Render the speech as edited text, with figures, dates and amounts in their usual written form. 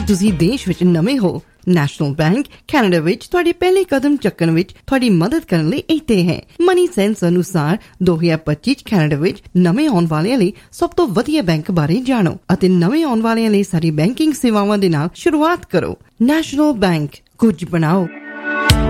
ਤੁਸੀਂ ਦੇਸ਼ ਵਿੱਚ ਨਵੇਂ ਹੋ, ਨੈਸ਼ਨਲ ਬੈਂਕ ਕੈਨੇਡਾ ਵਿੱਚ ਤੁਹਾਡੇ ਪਹਿਲੇ ਕਦਮ ਚੱਕਣ ਵਿੱਚ ਤੁਹਾਡੀ ਮਦਦ ਕਰਨ ਲਈ ਇੱਥੇ ਹੈ। ਮਨੀ ਸੈਂਸ ਅਨੁਸਾਰ 2025 ਕੈਨੇਡਾ ਵਿੱਚ ਨਵੇਂ ਆਉਣ ਵਾਲਿਆਂ ਲਈ ਸਭ ਤੋਂ ਵਧੀਆ ਬੈਂਕ ਬਾਰੇ ਜਾਣੋ ਅਤੇ ਨਵੇਂ ਆਉਣ ਵਾਲਿਆਂ ਲਈ ਸਾਡੀ ਬੈਂਕਿੰਗ ਸੇਵਾਵਾਂ ਦੇ ਨਾਲ ਸ਼ੁਰੂਆਤ ਕਰੋ। ਨੈਸ਼ਨਲ ਬੈਂਕ, ਕੁਝ ਬਣਾਓ।